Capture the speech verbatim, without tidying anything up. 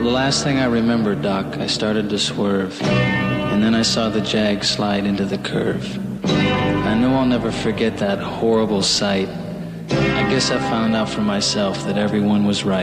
the last thing I remember, Doc, I started to swerve, and then I saw the Jag slide into the curve. I know I'll never forget that horrible sight. I guess I found out for myself that everyone was right.